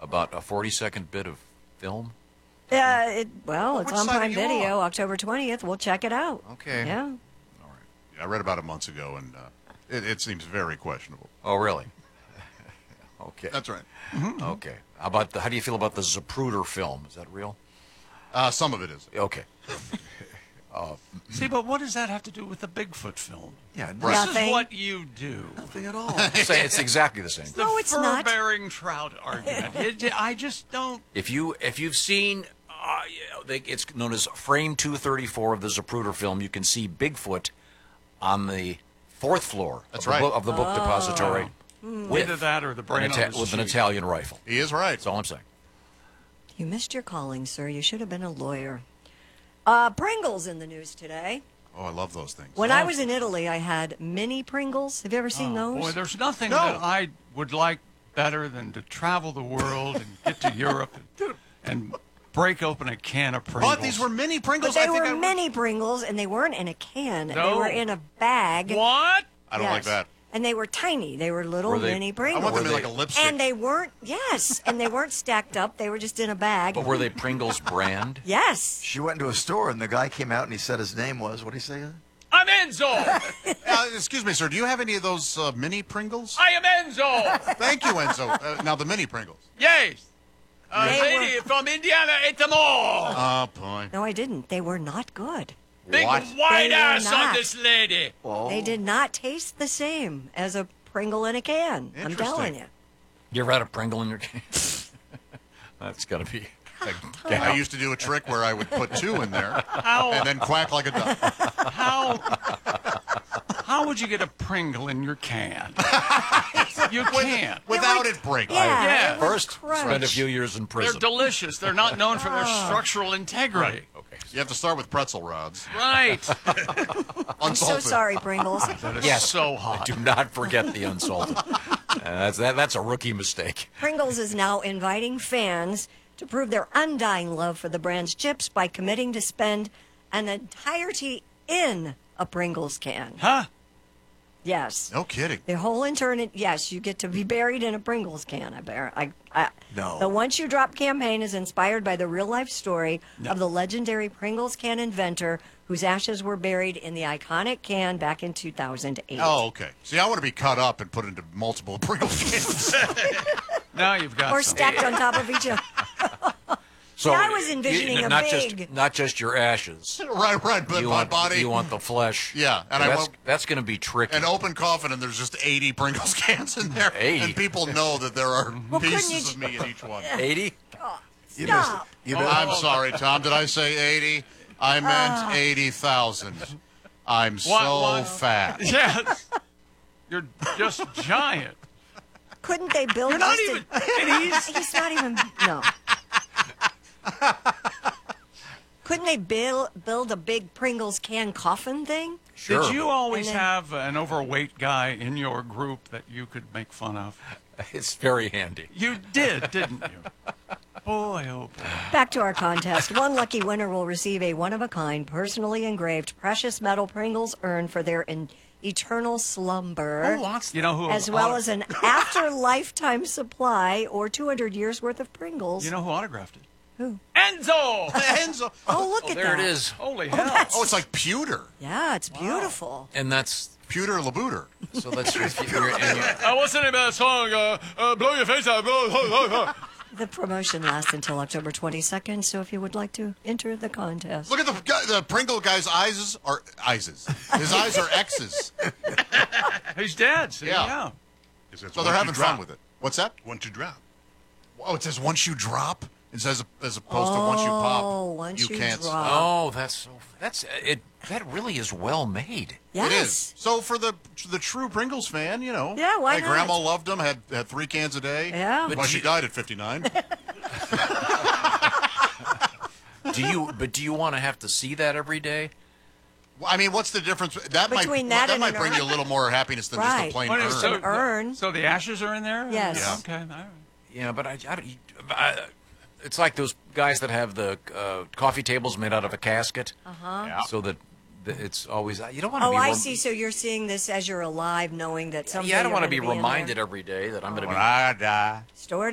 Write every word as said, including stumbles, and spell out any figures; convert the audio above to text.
about a forty-second bit of film. Yeah, it, well, it's Which on side are Prime you Video, on? October twentieth. We'll check it out. Okay. Yeah. All right. Yeah, I read about it months ago, and uh, it, it seems very questionable. Oh, really? Okay. That's right. Okay. How about the, how do you feel about the Zapruder film? Is that real? Uh, some of it is. Okay. See, but what does that have to do with the Bigfoot film? Yeah, This Nothing. is what you do. nothing at all. Say it's exactly the same. The No, it's not. fur-bearing trout argument. It, I just don't. If you if you've seen, uh, you know, they, it's known as frame two thirty-four of the Zapruder film. You can see Bigfoot on the fourth floor That's of, right. the book, of the book depository Either that or the an brain Ita- on the with an sheet. Italian rifle. He is right. That's all I'm saying. You missed your calling, sir. You should have been a lawyer. Uh, Pringles in the news today. Oh, I love those things. When I was in Italy, I had mini Pringles. Have you ever seen Oh, those? boy, there's nothing No. that I would like better than to travel the world and get to Europe and, and break open a can of Pringles. But these were mini But Pringles. they I think were I mini Pringles, and they weren't in a can. They No. were in a bag. What? I don't like Yes. that. And they were tiny. They were little Were they- mini I Pringles. want them Were in like they- a lipstick. And they weren't, yes, and they weren't stacked up. They were just in a bag. But were they Pringles brand? Yes. She went into a store and the guy came out and he said his name was, what did he say? I'm Enzo. Uh, excuse me, sir. Do you have any of those uh, mini Pringles? I am Enzo. Thank you, Enzo. Uh, now the mini Pringles. Yes. A They lady from Indiana ate them all. Oh, boy. No, I didn't. They were not good. Big What? white They were ass not. on this lady. Oh. They did not taste the same as a Pringle in a can. I'm Interesting. telling you. You ever had a Pringle in your can? That's got to be. a I used to do a trick where I would put two in there How? and then quack like a duck. How? How would you get a Pringle in your can? You can't. Without it breaking. Yeah. Yeah. it was First, crushed. spend a few years in They're prison. delicious. They're not known for their structural integrity. Okay. You have to start with pretzel rods. Right. I'm so Unsalted. sorry, Pringles. That is Yes. so hot. Do not forget the unsalted. Uh, that's that, that's a rookie mistake. Pringles is now inviting fans to prove their undying love for the brand's chips by committing to spend an entirety in a Pringles can. Huh? Yes. No kidding. The whole eternity, yes, you get to be buried in a Pringles can. I bear. I, I, No. The Once You Drop campaign is inspired by the real life story of the legendary Pringles can inventor whose ashes were buried in the iconic can back in two thousand eight. Oh, okay. See, I want to be cut up and put into multiple Pringles cans. Now you've got Or some. stacked on top of each other. So I was envisioning you- a not big- just not just your ashes. right, right. But You my want body. you want the flesh. Yeah, and I that's, want- that's going to be tricky. An open coffin, and there's just eighty Pringles cans in there. eighty? And people know that there are Well, couldn't pieces you of me in each one. Eighty. You missed it. Stop. You Oh, missed I'm it. sorry, Tom. Did I say eighty? I meant eighty thousand. I'm so What- what? fat. Yes. You're just giant. Couldn't they build You're not just even. a- And he's. He's not even. No. Couldn't they build build a big Pringles can coffin thing? Sure. Did you always And then- have an overweight guy in your group that you could make fun of? It's very handy. You did, didn't you? Boy, oh boy. Back to our contest. One lucky winner will receive a one-of-a-kind, personally engraved precious metal Pringles urn for their in- eternal slumber, You know who? as well auto- as an after-lifetime supply or two hundred years worth of Pringles. You know who autographed it? Who? Enzo. Enzo. Oh, look Oh, at there that. it is. Holy Oh, hell! that's- Oh, it's like pewter. Yeah, it's beautiful. And that's Pewter Labooter. so that's your, your, and your Uh, what's the name of that song? Uh, uh, blow your face out. Blow, blow, blow, blow. The promotion lasts until October twenty-second, so if you would like to enter the contest. Look at the guy, the Pringle guy's eyes are eyes. His eyes are X's. He's dead. See? Yeah. yeah. It says So they're once having you drop. fun with it. What's that? Once you drop. Oh, it says once you drop. It says as opposed to once you pop. Oh, once you can't. drop. oh, that's so that's it. That really is well made. Yes. It is. So for the the true Pringles fan, you know. Yeah, why my not? grandma loved them. Had had three cans a day. Yeah. But But she you- died at fifty-nine. Do you? But do you want to have to see that every day? Well, I mean, what's the difference? That might Between that and might an bring urn. you a little more happiness than just Right. a plain What urn. is- An urn. So the ashes are in there? Yes. Yeah. Okay. All right. Yeah, but I, I, don't- I it's like those guys that have the uh, coffee tables made out of a casket, Uh-huh. Yeah. so that that it's always you don't want to Oh, be. I rem- see. So you're seeing this as you're alive, knowing that someday Yeah, I don't want want to be in there. reminded every day that I'm going to When be. I die. Stored